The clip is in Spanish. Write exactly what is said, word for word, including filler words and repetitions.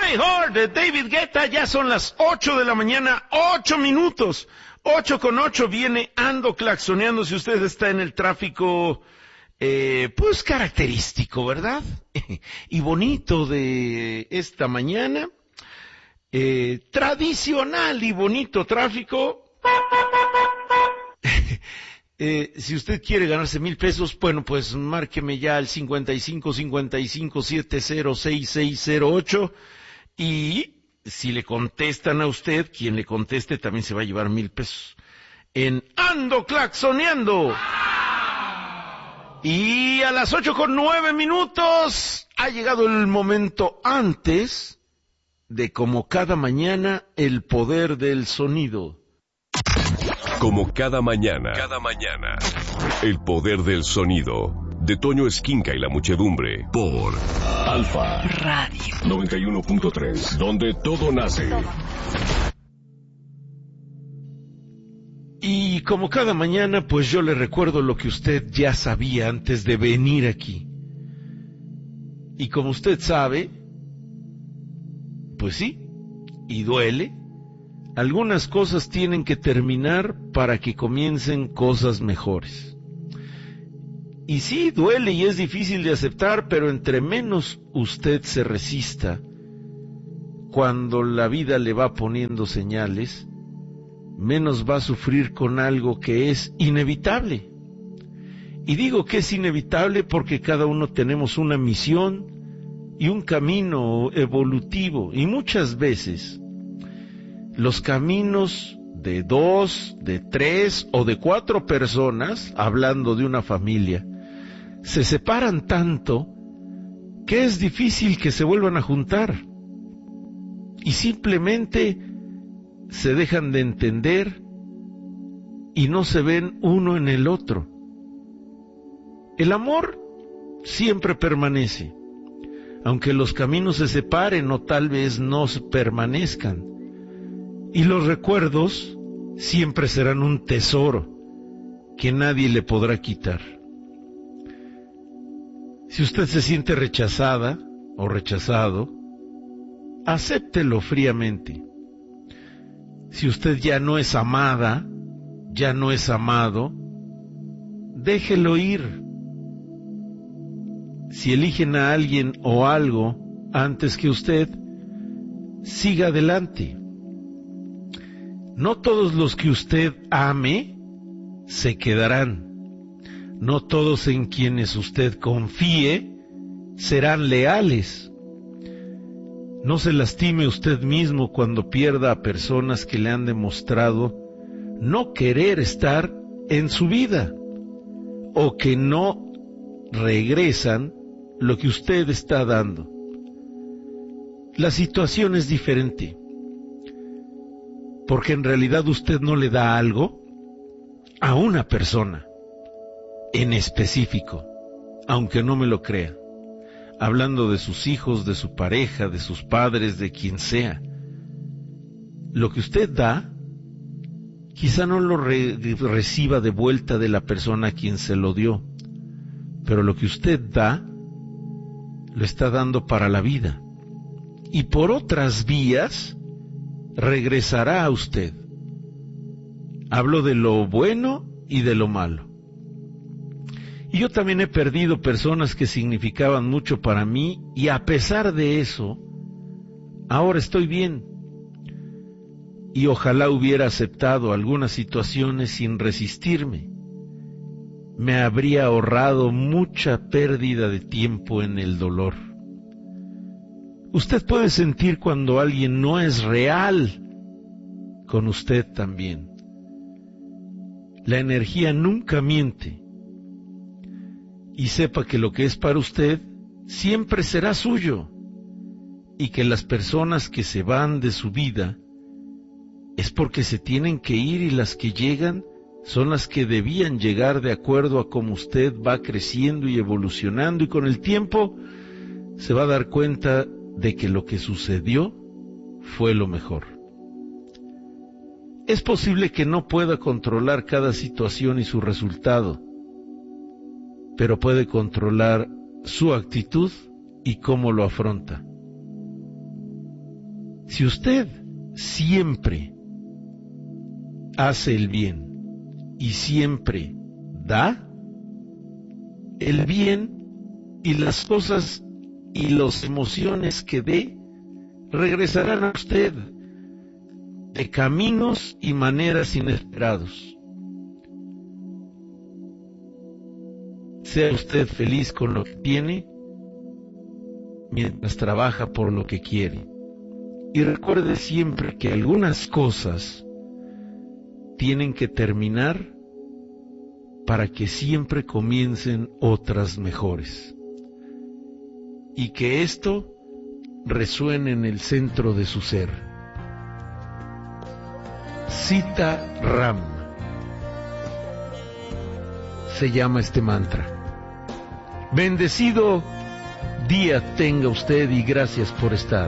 My Heart de David Guetta. Ya son las ocho de la mañana, ocho minutos. Ocho con ocho viene Ando Claxoneando. Si usted está en el tráfico, eh, pues característico, ¿verdad? Y bonito de esta mañana. Eh, tradicional y bonito tráfico. Eh, si usted quiere ganarse mil pesos, bueno, pues márqueme ya al cincuenta y cinco, cincuenta y cinco, setenta, sesenta y seis cero ocho y si le contestan a usted, quien le conteste también se va a llevar mil pesos. En Ando Claxoneando. Y a las ocho con nueve minutos ha llegado el momento antes de, como cada mañana, el poder del sonido. Como cada mañana, cada mañana, el poder del sonido, de Toño Esquinca y la muchedumbre, por Alfa Radio noventa y uno punto tres, donde todo nace. Y como cada mañana, pues yo le recuerdo lo que usted ya sabía antes de venir aquí. Y como usted sabe, pues sí, y duele. Algunas cosas tienen que terminar para que comiencen cosas mejores. Y sí, duele y es difícil de aceptar, pero entre menos usted se resista, cuando la vida le va poniendo señales, menos va a sufrir con algo que es inevitable. Y digo que es inevitable porque cada uno tenemos una misión y un camino evolutivo, y muchas veces los caminos de dos, de tres o de cuatro personas, hablando de una familia, se separan tanto que es difícil que se vuelvan a juntar. Y simplemente se dejan de entender y no se ven uno en el otro. El amor siempre permanece, aunque los caminos se separen o tal vez no permanezcan. Y los recuerdos siempre serán un tesoro que nadie le podrá quitar. Si usted se siente rechazada o rechazado, acéptelo fríamente. Si usted ya no es amada, ya no es amado, déjelo ir. Si eligen a alguien o algo antes que usted, siga adelante. No todos los que usted ame se quedarán. No todos en quienes usted confíe serán leales. No se lastime usted mismo cuando pierda a personas que le han demostrado no querer estar en su vida o que no regresan lo que usted está dando. La situación es diferente, porque en realidad usted no le da algo a una persona en específico, aunque no me lo crea. Hablando de sus hijos, de su pareja, de sus padres, de quien sea. Lo que usted da, quizá no lo re- reciba de vuelta de la persona a quien se lo dio, pero lo que usted da, lo está dando para la vida. Y por otras vías, regresará a usted. Hablo de lo bueno y de lo malo. Y yo también he perdido personas que significaban mucho para mí, y a pesar de eso, ahora estoy bien. Y ojalá hubiera aceptado algunas situaciones sin resistirme. Me habría ahorrado mucha pérdida de tiempo en el dolor. Usted puede sentir cuando alguien no es real con usted también. La energía nunca miente. Y sepa que lo que es para usted siempre será suyo, y que las personas que se van de su vida es porque se tienen que ir, y las que llegan son las que debían llegar de acuerdo a cómo usted va creciendo y evolucionando, y con el tiempo se va a dar cuenta de que lo que sucedió fue lo mejor. Es posible que no pueda controlar cada situación y su resultado, pero puede controlar su actitud y cómo lo afronta. Si usted siempre hace el bien y siempre da, el bien y las cosas y las emociones que dé regresarán a usted de caminos y maneras inesperados. Sea usted feliz con lo que tiene mientras trabaja por lo que quiere. Y recuerde siempre que algunas cosas tienen que terminar para que siempre comiencen otras mejores. Y que esto resuene en el centro de su ser. Sita Ram se llama este mantra. Bendecido día tenga usted y gracias por estar.